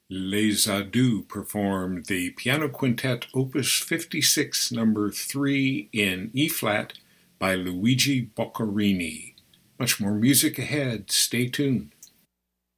Les Adieux performed the Piano Quintet Opus 56 No. 3 in E-flat by Luigi Boccherini. Much more music ahead. Stay tuned.